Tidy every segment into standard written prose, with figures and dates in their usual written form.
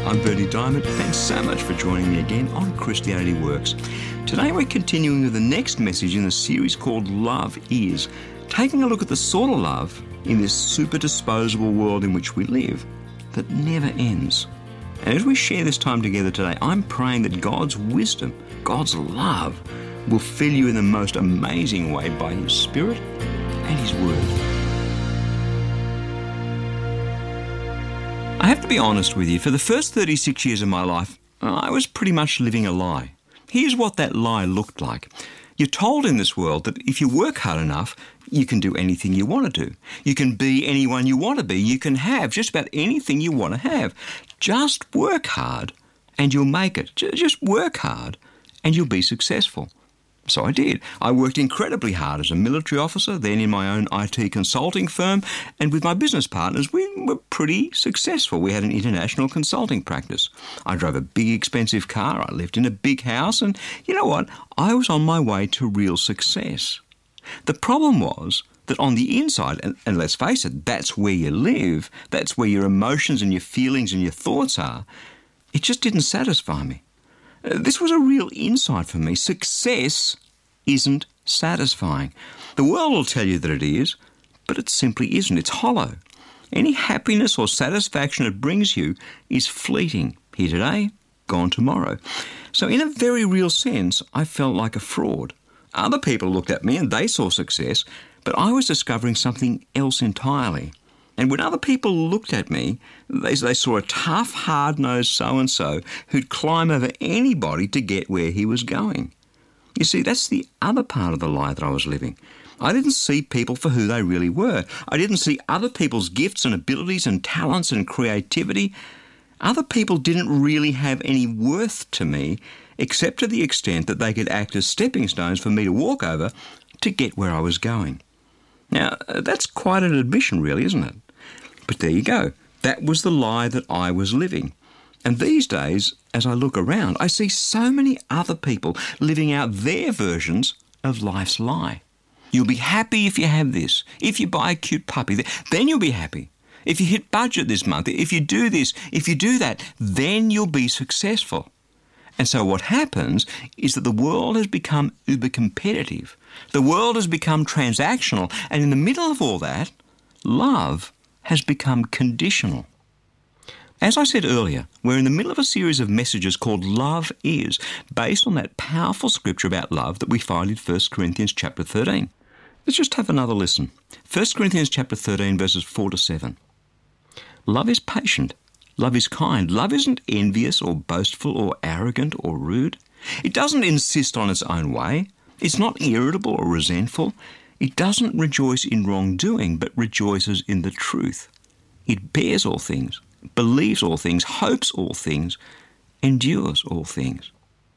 I'm Bernie Diamond. Thanks so much for joining me again on Christianity Works. Today we're continuing with the next message in a series called Love Is, taking a look at the sort of love in this super disposable world in which we live that never ends. And as we share this time together today, I'm praying that God's wisdom, God's love, will fill you in the most amazing way by His Spirit and His Word. I have to be honest with you, for the first 36 years of my life, I was pretty much living a lie. Here's what that lie looked like. You're told in this world that if you work hard enough, you can do anything you want to do. You can be anyone you want to be. You can have just about anything you want to have. Just work hard and you'll make it. Just work hard and you'll be successful. So I did. I worked incredibly hard as a military officer, then in my own IT consulting firm, and with my business partners, we were pretty successful. We had an international consulting practice. I drove a big, expensive car. I lived in a big house, and you know what? I was on my way to real success. The problem was that on the inside, and let's face it, that's where you live, that's where your emotions and your feelings and your thoughts are, it just didn't satisfy me. This was a real insight for me. Success isn't satisfying. The world will tell you that it is, but it simply isn't. It's hollow. Any happiness or satisfaction it brings you is fleeting. Here today, gone tomorrow. So in a very real sense, I felt like a fraud. Other people looked at me and they saw success, but I was discovering something else entirely. And when other people looked at me, they saw a tough, hard-nosed so-and-so who'd climb over anybody to get where he was going. You see, that's the other part of the lie that I was living. I didn't see people for who they really were. I didn't see other people's gifts and abilities and talents and creativity. Other people didn't really have any worth to me, except to the extent that they could act as stepping stones for me to walk over to get where I was going. Now, that's quite an admission, really, isn't it? But there you go. That was the lie that I was living. And these days, as I look around, I see so many other people living out their versions of life's lie. You'll be happy if you have this. If you buy a cute puppy, then you'll be happy. If you hit budget this month, if you do this, if you do that, then you'll be successful. And so what happens is that the world has become uber competitive. The world has become transactional. And in the middle of all that, love has become conditional. As I said earlier, we're in the middle of a series of messages called Love Is, based on that powerful scripture about love that we find in 1 Corinthians chapter 13. Let's just have another listen. 1 Corinthians chapter 13, verses 4 to 7. Love is patient. Love is kind. Love isn't envious or boastful or arrogant or rude. It doesn't insist on its own way. It's not irritable or resentful. It doesn't rejoice in wrongdoing, but rejoices in the truth. It bears all things, believes all things, hopes all things, endures all things.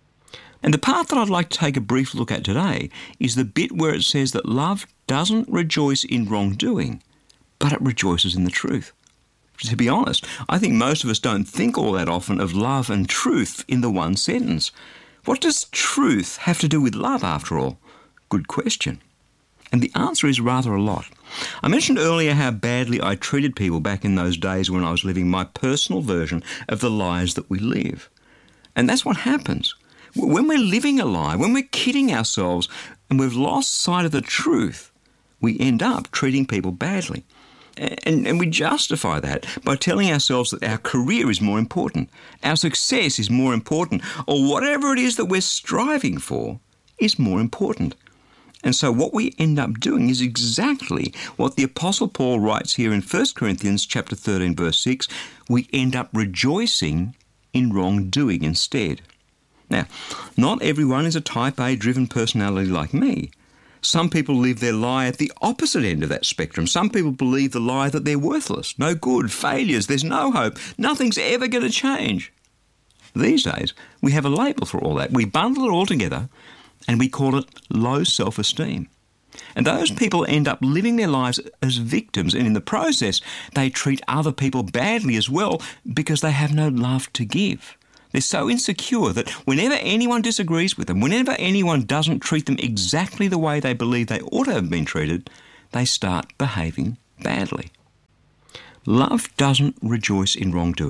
And the part that I'd like to take a brief look at today is the bit where it says that love doesn't rejoice in wrongdoing, but it rejoices in the truth. To be honest, I think most of us don't think all that often of love and truth in the one sentence. What does truth have to do with love, after all? Good question. And the answer is rather a lot. I mentioned earlier how badly I treated people back in those days when I was living my personal version of the lies that we live. And that's what happens. When we're living a lie, when we're kidding ourselves and we've lost sight of the truth, we end up treating people badly. And we justify that by telling ourselves that our career is more important, our success is more important, or whatever it is that we're striving for is more important. And so what we end up doing is exactly what the Apostle Paul writes here in 1 Corinthians chapter 13, verse 6. We end up rejoicing in wrongdoing instead. Now, not everyone is a type A driven personality like me. Some people live their lie at the opposite end of that spectrum. Some people believe the lie that they're worthless, no good, failures, there's no hope, nothing's ever going to change. These days, we have a label for all that. We bundle it all together and we call it low self-esteem. And those people end up living their lives as victims, and in the process, they treat other people badly as well because they have no love to give. They're so insecure that whenever anyone disagrees with them, whenever anyone doesn't treat them exactly the way they believe they ought to have been treated, they start behaving badly. Love doesn't rejoice in wrongdoing.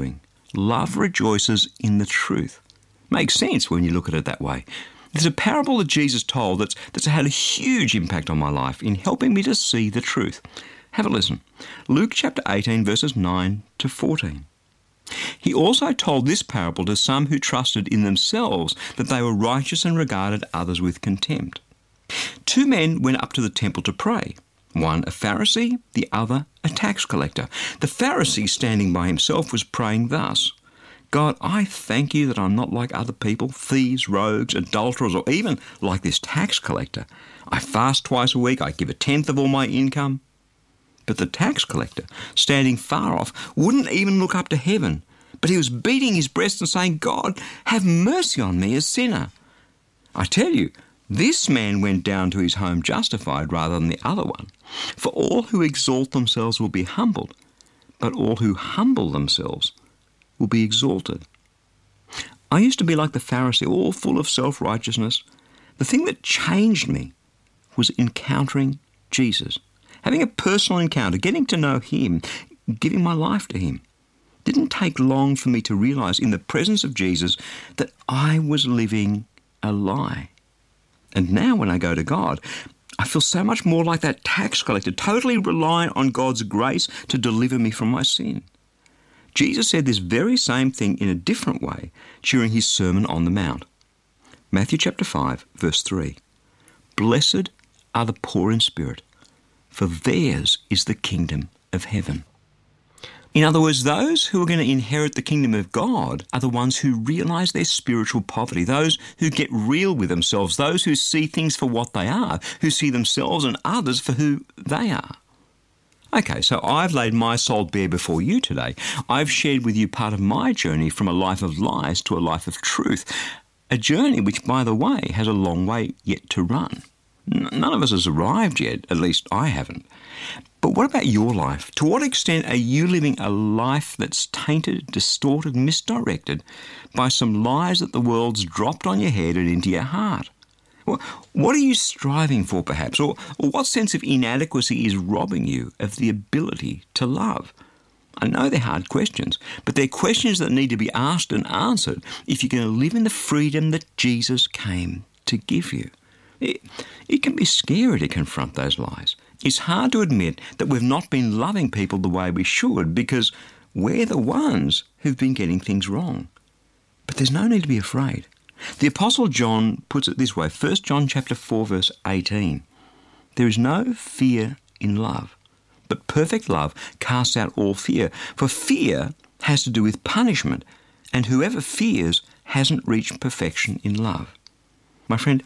Love rejoices in the truth. Makes sense when you look at it that way. There's a parable that Jesus told that's had a huge impact on my life in helping me to see the truth. Have a listen. Luke chapter 18, verses 9 to 14. He also told this parable to some who trusted in themselves that they were righteous and regarded others with contempt. 2 men went up to the temple to pray. One a Pharisee, the other a tax collector. The Pharisee, standing by himself, was praying thus: God, I thank you that I'm not like other people, thieves, rogues, adulterers, or even like this tax collector. I fast twice a week, I give 1/10 of all my income. But the tax collector, standing far off, wouldn't even look up to heaven, but he was beating his breast and saying, God, have mercy on me, a sinner. I tell you, this man went down to his home justified rather than the other one. For all who exalt themselves will be humbled, but all who humble themselves will be exalted. I used to be like the Pharisee, all full of self-righteousness. The thing that changed me was encountering Jesus, having a personal encounter, getting to know him, giving my life to him. It didn't take long for me to realise in the presence of Jesus that I was living a lie. And now when I go to God, I feel so much more like that tax collector, totally reliant on God's grace to deliver me from my sin. Jesus said this very same thing in a different way during his Sermon on the Mount. Matthew chapter 5, verse 3. Blessed are the poor in spirit, for theirs is the kingdom of heaven. In other words, those who are going to inherit the kingdom of God are the ones who realise their spiritual poverty, those who get real with themselves, those who see things for what they are, who see themselves and others for who they are. Okay, so I've laid my soul bare before you today. I've shared with you part of my journey from a life of lies to a life of truth, a journey which, by the way, has a long way yet to run. None of us has arrived yet, at least I haven't. But what about your life? To what extent are you living a life that's tainted, distorted, misdirected by some lies that the world's dropped on your head and into your heart? Well, what are you striving for, perhaps? Or what sense of inadequacy is robbing you of the ability to love? I know they're hard questions, but they're questions that need to be asked and answered if you're going to live in the freedom that Jesus came to give you. It can be scary to confront those lies. It's hard to admit that we've not been loving people the way we should because we're the ones who've been getting things wrong. But there's no need to be afraid. The Apostle John puts it this way, 1 John chapter 4, verse 18. There is no fear in love, but perfect love casts out all fear. For fear has to do with punishment, and whoever fears hasn't reached perfection in love. My friend,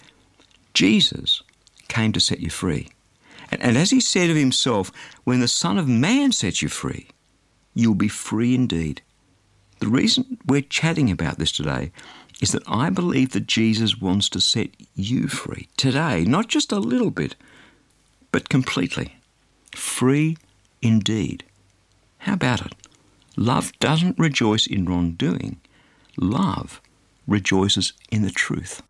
Jesus came to set you free. And as he said of himself, when the Son of Man sets you free, you'll be free indeed. The reason we're chatting about this today is that I believe that Jesus wants to set you free today, not just a little bit, but completely. Free indeed. How about it? Love doesn't rejoice in wrongdoing. Love rejoices in the truth.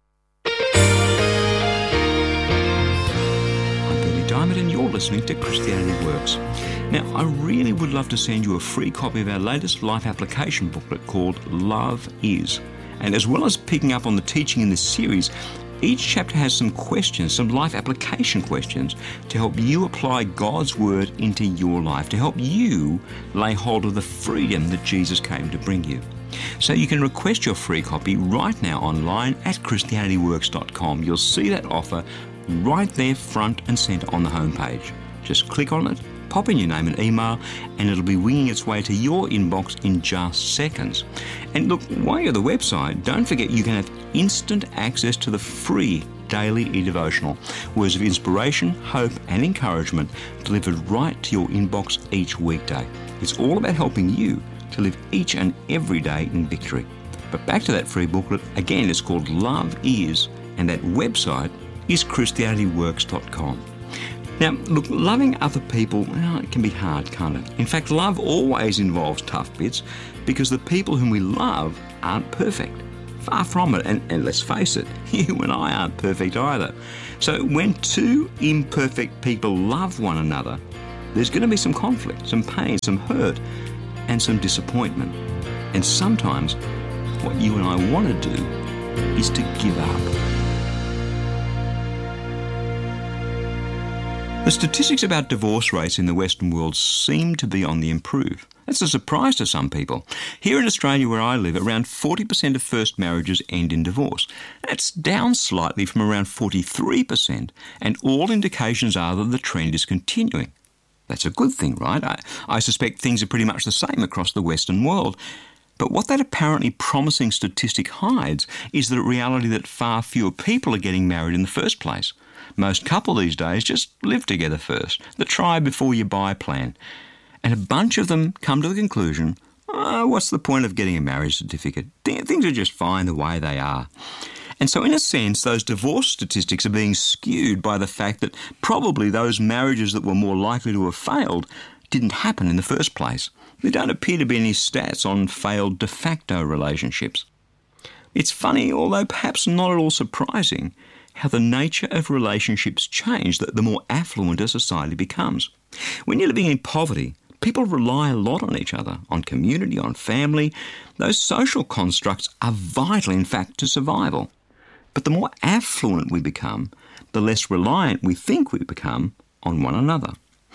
Diamond, and you're listening to Christianity Works. Now, I really would love to send you a free copy of our latest life application booklet called Love Is. And as well as picking up on the teaching in this series, each chapter has some questions, some life application questions to help you apply God's Word into your life, to help you lay hold of the freedom that Jesus came to bring you. So you can request your free copy right now online at ChristianityWorks.com. You'll see that offer right there front and centre on the homepage. Just click on it, pop in your name and email, and it'll be winging its way to your inbox in just seconds. And look, while you're at the website, don't forget you can have instant access to the free daily e-devotional, words of inspiration, hope and encouragement delivered right to your inbox each weekday. It's all about helping you to live each and every day in victory. But back to that free booklet, again, it's called Love Is, and that website is ChristianityWorks.com. Now, look, loving other people, it can be hard, can't it? In fact, love always involves tough bits because the people whom we love aren't perfect. Far from it. And let's face it, you and I aren't perfect either. So when two imperfect people love one another, there's going to be some conflict, some pain, some hurt, and some disappointment. And sometimes what you and I want to do is to give up. The statistics about divorce rates in the Western world seem to be on the improve. That's a surprise to some people. Here in Australia, where I live, around 40% of first marriages end in divorce. That's down slightly from around 43%, and all indications are that the trend is continuing. That's a good thing, right? I suspect things are pretty much the same across the Western world. But what that apparently promising statistic hides is the reality that far fewer people are getting married in the first place. Most couples these days just live together first, the try before you buy plan. And a bunch of them come to the conclusion, what's the point of getting a marriage certificate? Things are just fine the way they are. And so in a sense, those divorce statistics are being skewed by the fact that probably those marriages that were more likely to have failed didn't happen in the first place. There don't appear to be any stats on failed de facto relationships. It's funny, although perhaps not at all surprising, how the nature of relationships change the more affluent a society becomes. When you're living in poverty, people rely a lot on each other, on community, on family. Those social constructs are vital, in fact, to survival. But the more affluent we become, the less reliant we think we become on one another.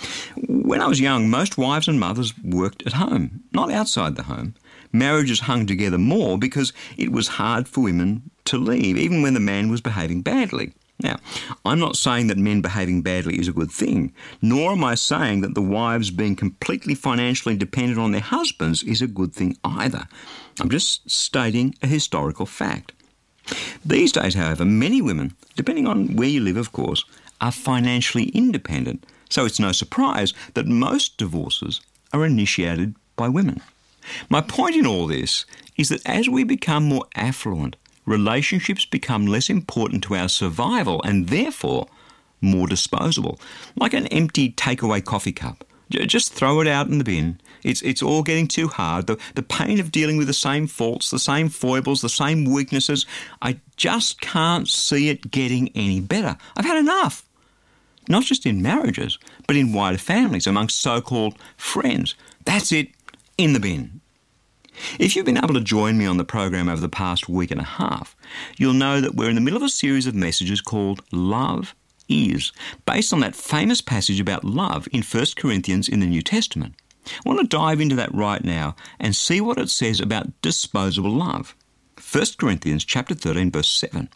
When I was young, most wives and mothers worked at home, not outside the home. Marriages hung together more because it was hard for women to leave, even when the man was behaving badly. Now, I'm not saying that men behaving badly is a good thing, nor am I saying that the wives being completely financially dependent on their husbands is a good thing either. I'm just stating a historical fact. These days, however, many women, depending on where you live, of course, are financially independent. So it's no surprise that most divorces are initiated by women. My point in all this is that as we become more affluent, relationships become less important to our survival and therefore more disposable. Like an empty takeaway coffee cup. Just throw it out in the bin. It's all getting too hard. The pain of dealing with the same faults, the same foibles, the same weaknesses, I just can't see it getting any better. I've had enough. Not just in marriages, but in wider families, amongst so-called friends. That's it, in the bin. If you've been able to join me on the program over the past week and a half, you'll know that we're in the middle of a series of messages called Love Is, based on that famous passage about love in 1 Corinthians in the New Testament. I want to dive into that right now and see what it says about disposable love. 1 Corinthians chapter 13, verse 7.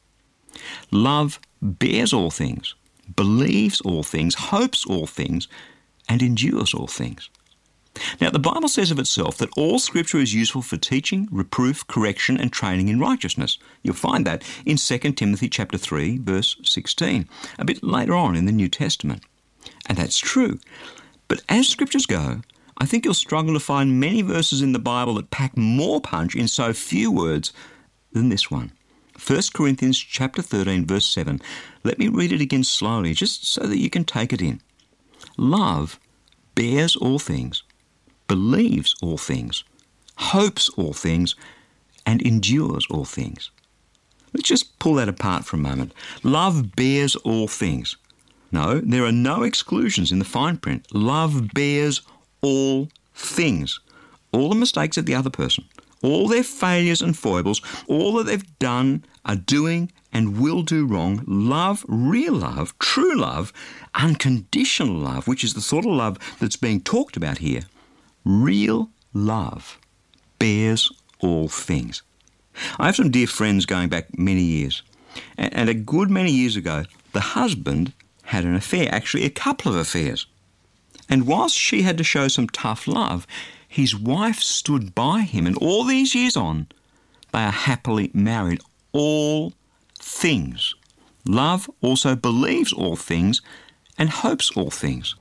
Love bears all things, believes all things, hopes all things, and endures all things. Now, the Bible says of itself that all Scripture is useful for teaching, reproof, correction, and training in righteousness. You'll find that in 2 Timothy chapter 3, verse 16, a bit later on in the New Testament. And that's true. But as Scriptures go, I think you'll struggle to find many verses in the Bible that pack more punch in so few words than this one. 1 Corinthians chapter 13, verse 7. Let me read it again slowly, just so that you can take it in. Love bears all things, believes all things, hopes all things, and endures all things. Let's just pull that apart for a moment. Love bears all things. No, there are no exclusions in the fine print. Love bears all things. All the mistakes of the other person, all their failures and foibles, all that they've done, are doing, and will do wrong. Love, real love, true love, unconditional love, which is the sort of love that's being talked about here. Real love bears all things. I have some dear friends going back many years, and a good many years ago, the husband had an affair, actually a couple of affairs. And whilst she had to show some tough love, his wife stood by him, and all these years on, they are happily married. All things. Love also believes all things and hopes all things.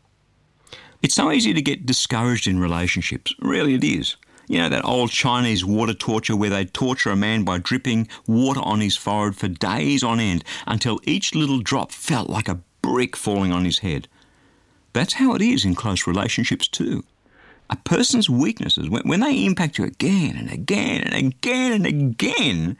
It's so easy to get discouraged in relationships. Really, it is. You know, that old Chinese water torture where they torture a man by dripping water on his forehead for days on end until each little drop felt like a brick falling on his head. That's how it is in close relationships too. A person's weaknesses, when they impact you again and again and again and again,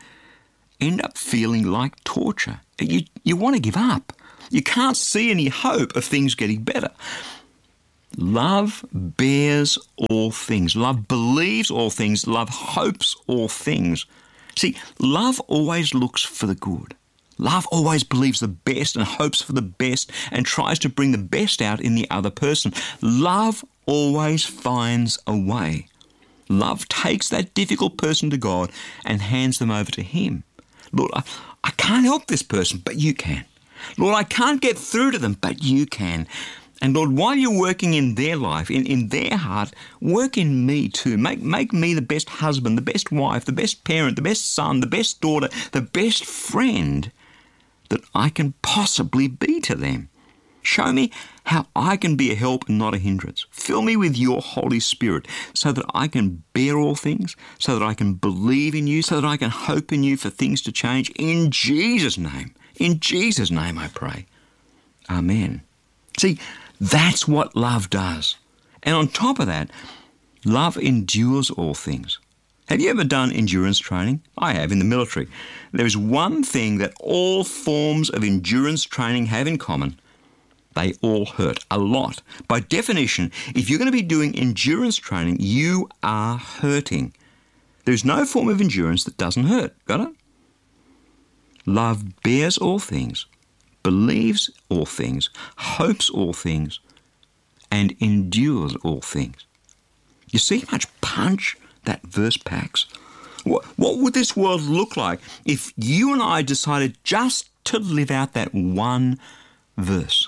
end up feeling like torture. You want to give up. You can't see any hope of things getting better. Love bears all things. Love believes all things. Love hopes all things. See, love always looks for the good. Love always believes the best and hopes for the best and tries to bring the best out in the other person. Love always finds a way. Love takes that difficult person to God and hands them over to Him. Lord, I can't help this person, but you can. Lord, I can't get through to them, but you can. And Lord, while you're working in their life, in their heart, work in me too. Make me the best husband, the best wife, the best parent, the best son, the best daughter, the best friend that I can possibly be to them. Show me how I can be a help and not a hindrance. Fill me with your Holy Spirit so that I can bear all things, so that I can believe in you, so that I can hope in you for things to change. In Jesus' name. In Jesus' name I pray. Amen. See, that's what love does. And on top of that, love endures all things. Have you ever done endurance training? I have, in the military. There is one thing that all forms of endurance training have in common. They all hurt a lot. By definition, if you're going to be doing endurance training, you are hurting. There's no form of endurance that doesn't hurt. Got it? Love bears all things, believes all things, hopes all things, and endures all things. You see how much punch that verse packs? What would this world look like if you and I decided just to live out that one verse?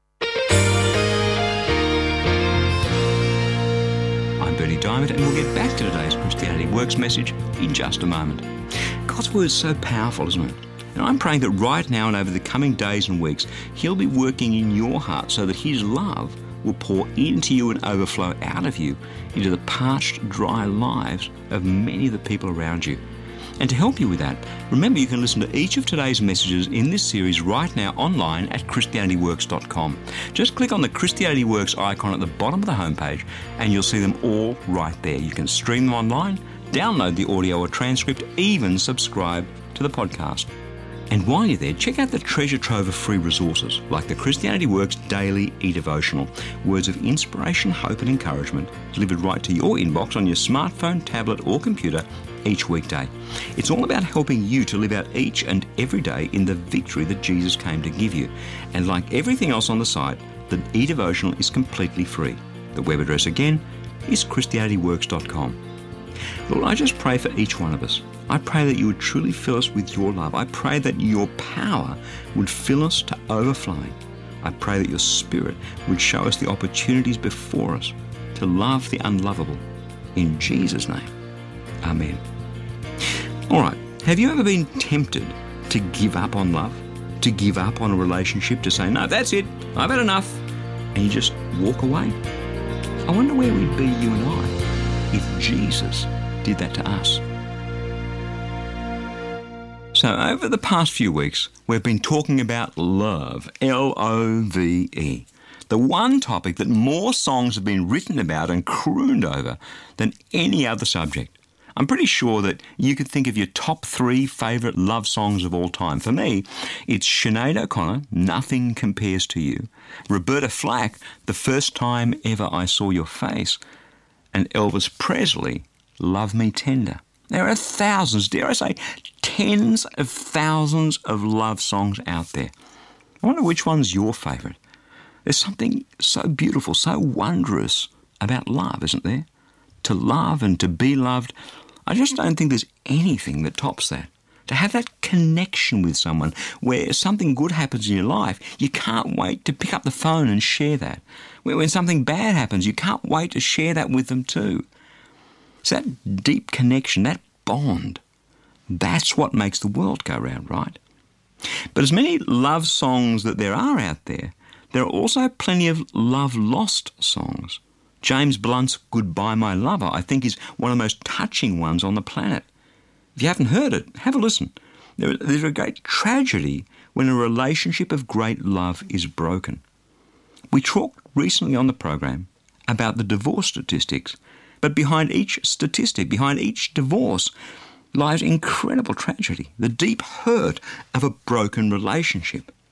I'm Bernie Diamond, and we'll get back to today's Christianity Works message in just a moment. God's word is so powerful, isn't it? And I'm praying that right now and over the coming days and weeks, He'll be working in your heart so that His love will pour into you and overflow out of you into the parched, dry lives of many of the people around you. And to help you with that, remember you can listen to each of today's messages in this series right now online at ChristianityWorks.com. Just click on the Christianity Works icon at the bottom of the homepage and you'll see them all right there. You can stream them online, download the audio or transcript, even subscribe to the podcast. And while you're there, check out the treasure trove of free resources like the Christianity Works Daily e-devotional, words of inspiration, hope and encouragement delivered right to your inbox on your smartphone, tablet or computer each weekday. It's all about helping you to live out each and every day in the victory that Jesus came to give you. And like everything else on the site, the e-devotional is completely free. The web address again is ChristianityWorks.com. Lord, I just pray for each one of us. I pray that you would truly fill us with your love. I pray that your power would fill us to overflowing. I pray that your Spirit would show us the opportunities before us to love the unlovable. In Jesus' name, amen. All right, have you ever been tempted to give up on love? To give up on a relationship? To say, no, that's it, I've had enough, and you just walk away? I wonder where we'd be, you and I, if Jesus did that to us. So over the past few weeks, we've been talking about love, L-O-V-E, the one topic that more songs have been written about and crooned over than any other subject. I'm pretty sure that you could think of your top 3 favourite love songs of all time. For me, it's Sinead O'Connor, Nothing Compares to You, Roberta Flack, The First Time Ever I Saw Your Face, and Elvis Presley, Love Me Tender. There are thousands, dare I say, tens of thousands of love songs out there. I wonder which one's your favourite. There's something so beautiful, so wondrous about love, isn't there? To love and to be loved, I just don't think there's anything that tops that. To have that connection with someone where something good happens in your life, you can't wait to pick up the phone and share that. When something bad happens, you can't wait to share that with them too. It's that deep connection, that bond. That's what makes the world go round, right? But as many love songs that there are out there, there are also plenty of love-lost songs. James Blunt's Goodbye My Lover, I think, is one of the most touching ones on the planet. If you haven't heard it, have a listen. There's a great tragedy when a relationship of great love is broken. We talked recently on the program about the divorce statistics, but behind each statistic, behind each divorce, lies incredible tragedy, the deep hurt of a broken relationship.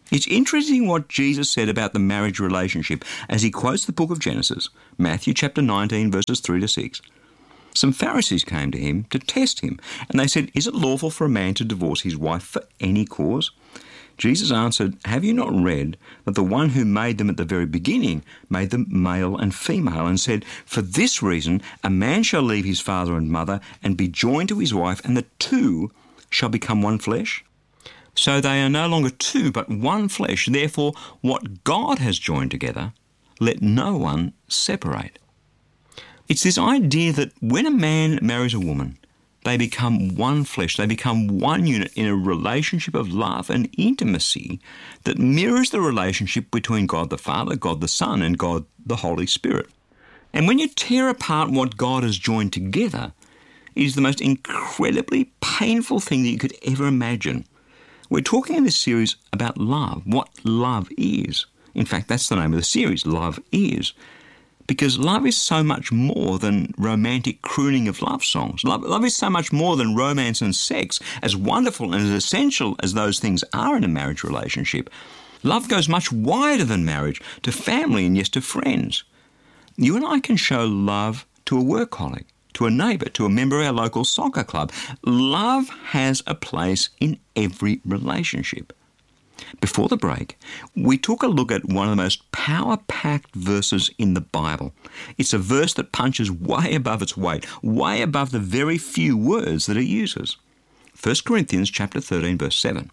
It's interesting what Jesus said about the marriage relationship as he quotes the book of Genesis, Matthew chapter 19, verses 3 to 6. Some Pharisees came to him to test him, and they said, "Is it lawful for a man to divorce his wife for any cause?" Jesus answered, "Have you not read that the one who made them at the very beginning made them male and female, and said, 'For this reason a man shall leave his father and mother and be joined to his wife, and the two shall become one flesh'? So they are no longer two, but one flesh. Therefore, what God has joined together, let no one separate." It's this idea that when a man marries a woman, they become one flesh, they become one unit in a relationship of love and intimacy that mirrors the relationship between God the Father, God the Son, and God the Holy Spirit. And when you tear apart what God has joined together, it is the most incredibly painful thing that you could ever imagine. We're talking in this series about love, what love is. In fact, that's the name of the series, Love Is. Because love is so much more than romantic crooning of love songs. Love is so much more than romance and sex, as wonderful and as essential as those things are in a marriage relationship. Love goes much wider than marriage, to family and yes, to friends. You and I can show love to a work colleague, to a neighbour, to a member of our local soccer club. Love has a place in every relationship. Before the break, we took a look at one of the most power-packed verses in the Bible. It's a verse that punches way above its weight, way above the very few words that it uses. 1 Corinthians chapter 13, verse 7.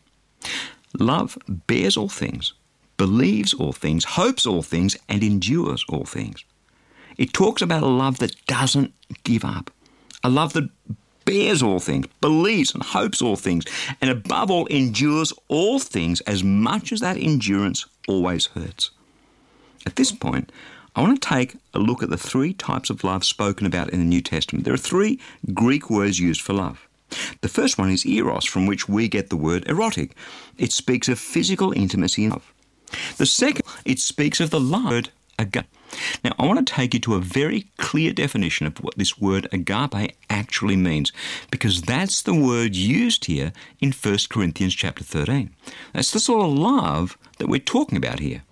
Love bears all things, believes all things, hopes all things, and endures all things. It talks about a love that doesn't give up, a love that bears all things, believes and hopes all things, and above all endures all things, as much as that endurance always hurts. At this point, I want to take a look at the three types of love spoken about in the New Testament. There are three Greek words used for love. The first one is eros, from which we get the word erotic. It speaks of physical intimacy and love. The second, it speaks of the love agape. Now, I want to take you to a very clear definition of what this word agape actually means, because that's the word used here in 1 Corinthians chapter 13. That's the sort of love that we're talking about here.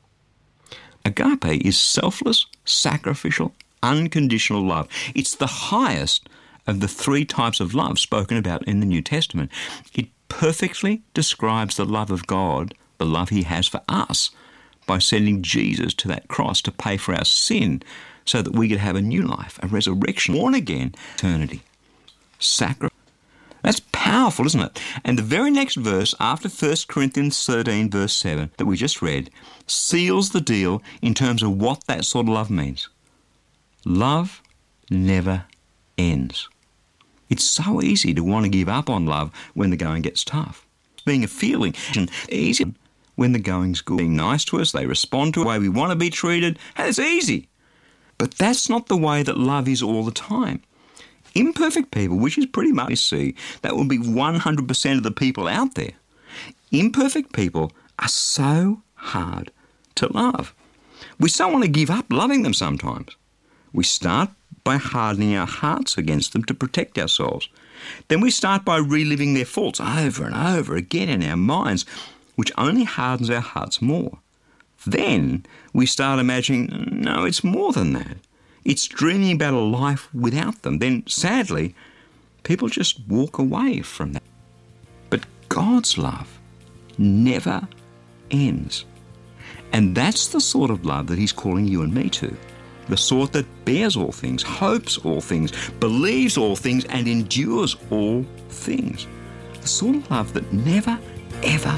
Agape is selfless, sacrificial, unconditional love. It's the highest of the three types of love spoken about in the New Testament. It perfectly describes the love of God, the love he has for us, by sending Jesus to that cross to pay for our sin so that we could have a new life, a resurrection, born again, eternity. Sacrifice. That's powerful, isn't it? And the very next verse, after 1 Corinthians 13, verse 7, that we just read, seals the deal in terms of what that sort of love means. Love never ends. It's so easy to want to give up on love when the going gets tough. Being a feeling, easy when the going's good. Being nice to us, they respond to the way we want to be treated, and it's easy. But that's not the way that love is all the time. Imperfect people, which is pretty much see, that will be 100% of the people out there. Imperfect people are so hard to love. We so want to give up loving them sometimes. We start by hardening our hearts against them to protect ourselves. Then we start by reliving their faults over and over again in our minds, which only hardens our hearts more. Then we start imagining, no, it's more than that. It's dreaming about a life without them. Then, sadly, people just walk away from that. But God's love never ends. And that's the sort of love that he's calling you and me to. The sort that bears all things, hopes all things, believes all things, and endures all things. The sort of love that never, ever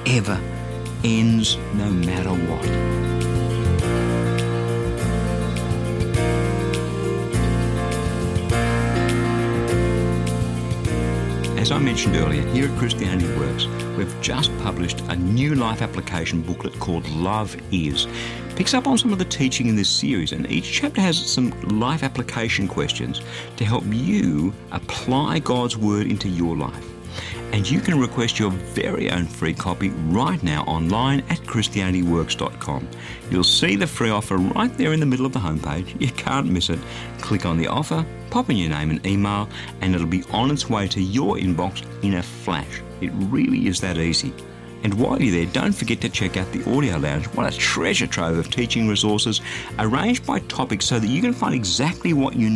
ends, no matter what. As I mentioned earlier, here at Christianity Works, we've just published a new life application booklet called Love Is. It picks up on some of the teaching in this series, and each chapter has some life application questions to help you apply God's Word into your life. And you can request your very own free copy right now online at ChristianityWorks.com. You'll see the free offer right there in the middle of the homepage. You can't miss it. Click on the offer, pop in your name and email, and it'll be on its way to your inbox in a flash. It really is that easy. And while you're there, don't forget to check out the Audio Lounge. What a treasure trove of teaching resources arranged by topic so that you can find exactly what you